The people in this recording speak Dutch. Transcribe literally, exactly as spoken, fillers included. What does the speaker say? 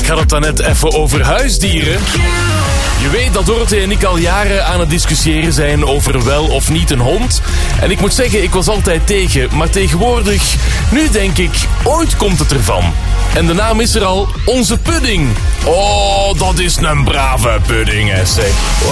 had het daarnet even over huisdieren. Je weet dat Dorothee en ik al jaren aan het discussiëren zijn over wel of niet een hond. En ik moet zeggen, ik was altijd tegen. Maar tegenwoordig, nu denk ik, ooit komt het ervan. En de naam is er al, onze pudding. Oh, dat is een brave pudding, hè, zeg.